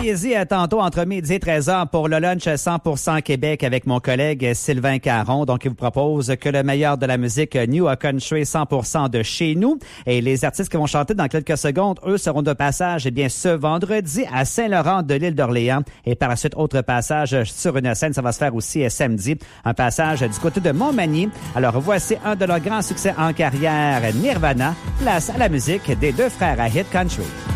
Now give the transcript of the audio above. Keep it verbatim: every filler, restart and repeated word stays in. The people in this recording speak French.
Soyez-y à tantôt entre midi et treize heures pour le lunch cent pour cent Québec avec mon collègue Sylvain Caron. Donc, il vous propose que le meilleur de la musique New Country cent pour cent de chez nous. Et les artistes qui vont chanter dans quelques secondes, eux, seront de passage, eh bien, ce vendredi à Saint-Laurent de l'île d'Orléans. Et par la suite, autre passage sur une scène. Ça va se faire aussi samedi. Un passage du côté de Montmagny. Alors, voici un de leurs grands succès en carrière, Nirvana. Place à la musique des deux frères à Hit Country.